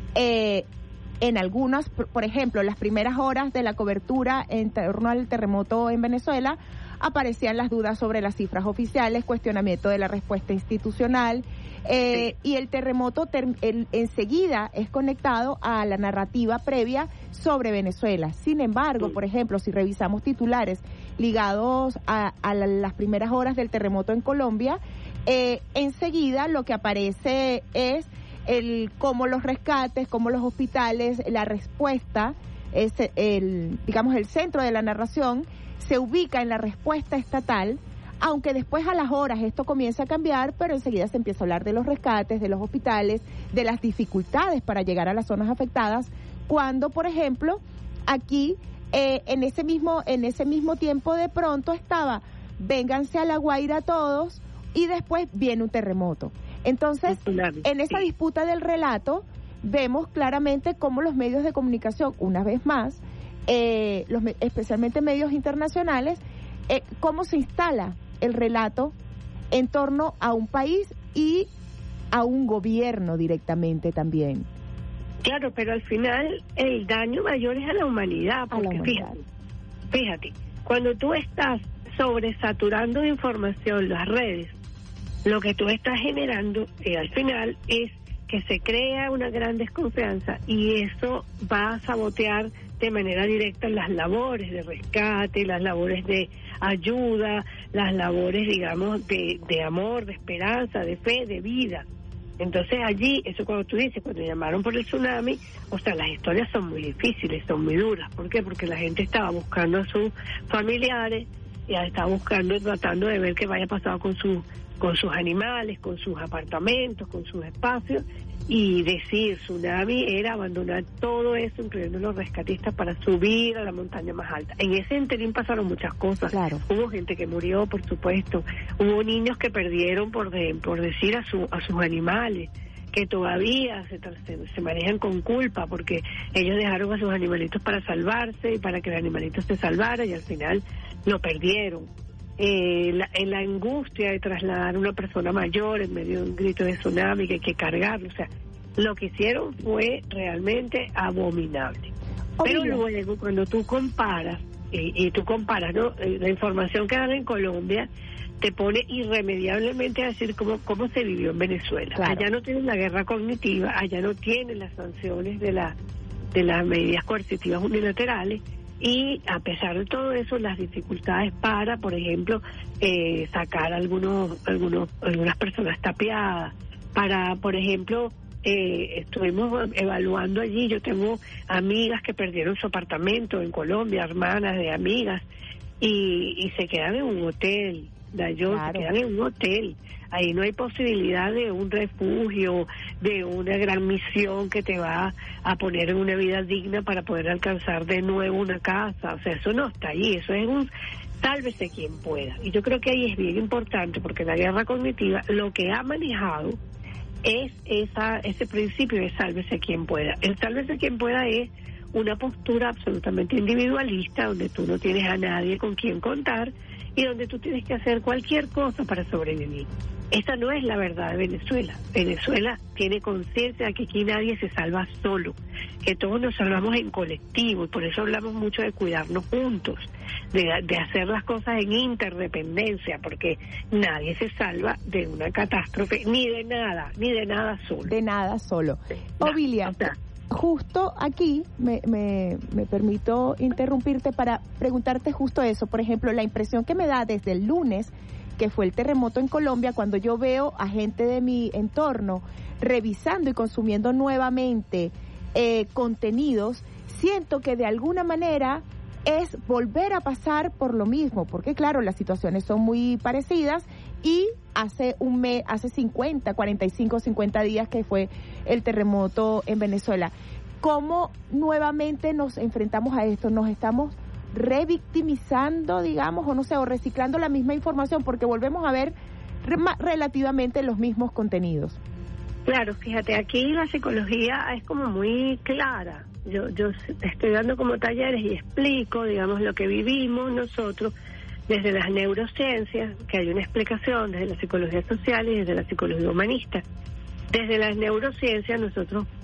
En algunas, por ejemplo, las primeras horas de la cobertura en torno al terremoto en Venezuela, aparecían las dudas sobre las cifras oficiales, cuestionamiento de la respuesta institucional, y el terremoto enseguida es conectado a la narrativa previa sobre Venezuela. Sin embargo, por ejemplo, si revisamos titulares ligados a las primeras horas del terremoto en Colombia, enseguida lo que aparece es cómo los rescates, cómo los hospitales, la respuesta, digamos el centro de la narración se ubica en la respuesta estatal, aunque después a las horas esto comienza a cambiar, pero enseguida se empieza a hablar de los rescates, de los hospitales, de las dificultades para llegar a las zonas afectadas, cuando, por ejemplo, aquí en ese mismo tiempo de pronto estaba vénganse a La Guaira todos y después viene un terremoto. Entonces, en esa disputa del relato, vemos claramente cómo los medios de comunicación, una vez más, especialmente medios internacionales, cómo se instala el relato en torno a un país y a un gobierno directamente también. Claro, pero al final el daño mayor es a la humanidad, porque fíjate, cuando tú estás sobresaturando de información las redes, lo que tú estás generando al final es que se crea una gran desconfianza y eso va a sabotear de manera directa las labores de rescate, las labores de ayuda, las labores, digamos, de amor, de esperanza, de fe, de vida. Entonces allí, eso cuando tú dices, cuando llamaron por el tsunami, o sea, las historias son muy difíciles, son muy duras. ¿Por qué? Porque la gente estaba buscando a sus familiares, ya estaba tratando de ver qué vaya pasado con sus animales, con sus apartamentos, con sus espacios, y decir tsunami era abandonar todo eso, incluyendo los rescatistas, para subir a la montaña más alta. En ese interín pasaron muchas cosas. Claro. Hubo gente que murió, por supuesto. Hubo niños que perdieron, por decir, a sus animales, que todavía se manejan con culpa porque ellos dejaron a sus animalitos para salvarse y para que el animalito se salvara y al final lo perdieron. La angustia de trasladar a una persona mayor en medio de un grito de tsunami que hay que cargarlo, o sea, lo que hicieron fue realmente abominable. Pero luego cuando tú comparas, ¿no? La información que dan en Colombia te pone irremediablemente a decir cómo se vivió en Venezuela. Claro. Allá no tienen la guerra cognitiva, allá no tienen las sanciones de las medidas coercitivas unilaterales. Y a pesar de todo eso, las dificultades para, por ejemplo, sacar algunas personas tapiadas, para, por ejemplo, estuvimos evaluando allí, yo tengo amigas que perdieron su apartamento en Colombia, hermanas de amigas, y se quedan en un hotel, claro. Se quedan en un hotel. Ahí no hay posibilidad de un refugio, de una gran misión que te va a poner en una vida digna para poder alcanzar de nuevo una casa. O sea, eso no está ahí, eso es un sálvese quien pueda. Y yo creo que ahí es bien importante, porque la guerra cognitiva lo que ha manejado es ese principio de sálvese quien pueda. El sálvese quien pueda es una postura absolutamente individualista, donde tú no tienes a nadie con quien contar y donde tú tienes que hacer cualquier cosa para sobrevivir. Esa no es la verdad de Venezuela. Venezuela tiene conciencia de que aquí nadie se salva solo, que todos nos salvamos en colectivo, y por eso hablamos mucho de cuidarnos juntos, de hacer las cosas en interdependencia, porque nadie se salva de una catástrofe, ni de nada solo. De nada solo. Ovilia, justo aquí me permito interrumpirte para preguntarte justo eso. Por ejemplo, la impresión que me da desde el lunes, que fue el terremoto en Colombia, cuando yo veo a gente de mi entorno revisando y consumiendo nuevamente contenidos, siento que de alguna manera es volver a pasar por lo mismo, porque claro, las situaciones son muy parecidas y hace 50, 45, 50 días que fue el terremoto en Venezuela. ¿Cómo nuevamente nos enfrentamos a esto? ¿Nos estamos revictimizando, digamos, o no sé, o reciclando la misma información, porque volvemos a ver relativamente los mismos contenidos? Claro, fíjate, aquí la psicología es como muy clara. Yo estoy dando como talleres y explico, digamos, lo que vivimos nosotros desde las neurociencias, que hay una explicación desde la psicología social y desde la psicología humanista. Desde las neurociencias nosotros